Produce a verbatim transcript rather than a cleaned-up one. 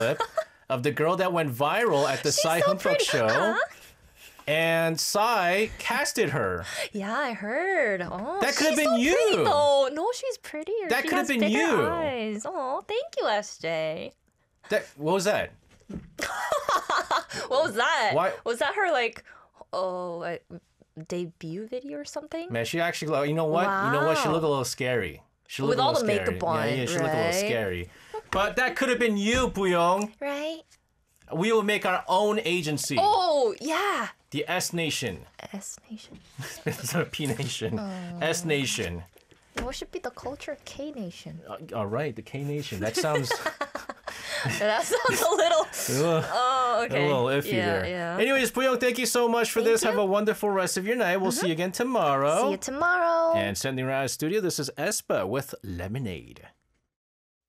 clip of the girl that went viral at the Sai so Humpuk pretty, show. huh? And Sai casted her. Yeah, I heard. Oh, That could have she's been so you. Pretty, though. No, she's prettier. That she could have has been bigger you. Eyes. Oh, thank you, S J. That what was that? What was that? Why- Was that her like, oh, uh, debut video or something? Man, she actually look. You know what? You know what? She Wow. looked a little scary. She looked With a all little the scary. makeup on, Yeah, yeah, she looked a little right? scary. But that could have been you, Buyong. Right? We will make our own agency. Oh, yeah. The S Nation. S Nation. It's not P Nation. Oh. S Nation. What should be the culture? K Nation. Uh, all right, the K Nation. That sounds That sounds a little. uh, Oh, a okay. little iffy yeah, there. Yeah. Anyways, Buyong, thank you so much for Thank this. you. Have a wonderful rest of your night. We'll see you again tomorrow. See you tomorrow. And sending around the studio, this is Espa with Lemonade.